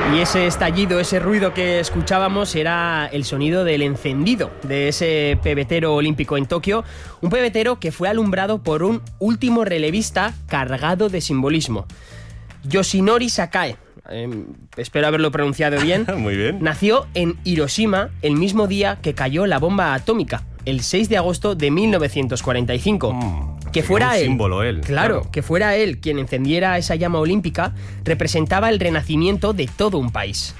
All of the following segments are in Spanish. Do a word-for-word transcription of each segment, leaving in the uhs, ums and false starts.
Y ese estallido, ese ruido que escuchábamos era el sonido del encendido de ese pebetero olímpico en Tokio, un pebetero que fue alumbrado por un último relevista cargado de simbolismo. Yoshinori Sakae, eh, espero haberlo pronunciado bien. Muy bien. Nació en Hiroshima el mismo día que cayó la bomba atómica, el seis de agosto de mil novecientos cuarenta y cinco. Mm. Que fuera un él, símbolo él. Claro, Claro. que fuera él quien encendiera esa llama olímpica representaba el renacimiento de todo un país.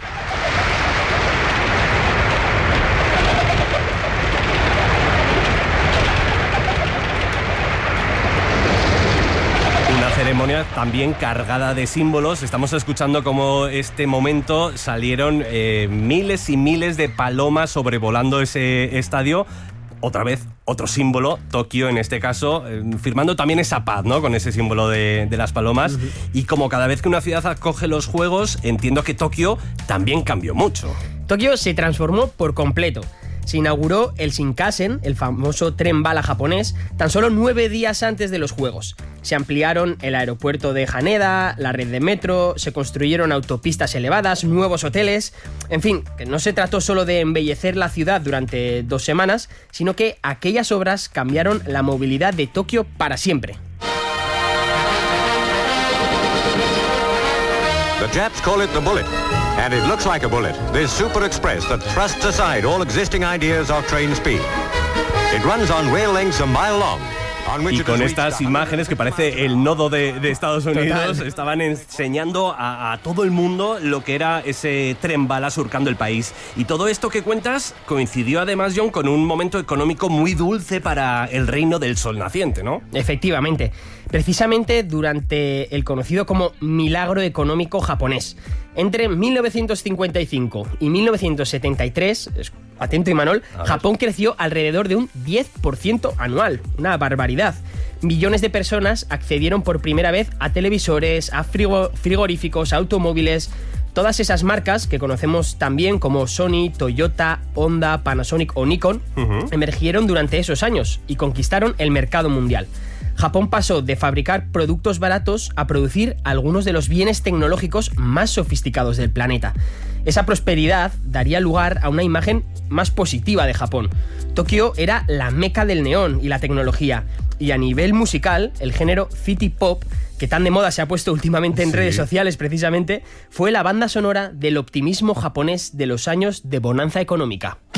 Una ceremonia también cargada de símbolos. Estamos escuchando cómo este momento salieron eh, miles y miles de palomas sobrevolando ese estadio. Otra vez, otro símbolo, Tokio en este caso, eh, firmando también esa paz, ¿no? Con ese símbolo de, de las palomas. Uh-huh. Y como cada vez que una ciudad acoge los Juegos, entiendo que Tokio también cambió mucho. Tokio se transformó por completo. Se inauguró el Shinkansen, el famoso tren bala japonés, tan solo nueve días antes de los Juegos. Se ampliaron el aeropuerto de Haneda, la red de metro, se construyeron autopistas elevadas, nuevos hoteles. En fin, que no se trató solo de embellecer la ciudad durante dos semanas, sino que aquellas obras cambiaron la movilidad de Tokio para siempre. The Japs call it the bullet, and it looks like a bullet. This super express that thrusts aside all existing ideas of train speed. It runs on rail lengths a mile long. Y con estas imágenes que parece el nodo de, de Estados Unidos, Total. Estaban enseñando a, a todo el mundo lo que era ese tren bala surcando el país. Y todo esto que cuentas coincidió además, John, con un momento económico muy dulce para el reino del sol naciente, ¿no? Efectivamente, precisamente durante el conocido como milagro económico japonés. Entre mil novecientos cincuenta y cinco y mil novecientos setenta y tres, atento Imanol, Japón creció alrededor de un diez por ciento anual, una barbaridad. Millones de personas accedieron por primera vez a televisores, a frigo- frigoríficos, a automóviles. Todas esas marcas que conocemos también como Sony, Toyota, Honda, Panasonic o Nikon, uh-huh. emergieron durante esos años y conquistaron el mercado mundial. Japón pasó de fabricar productos baratos a producir algunos de los bienes tecnológicos más sofisticados del planeta. Esa prosperidad daría lugar a una imagen más positiva de Japón. Tokio era la meca del neón y la tecnología, y a nivel musical, el género city pop, que tan de moda se ha puesto últimamente en sí. redes sociales precisamente, fue la banda sonora del optimismo japonés de los años de bonanza económica.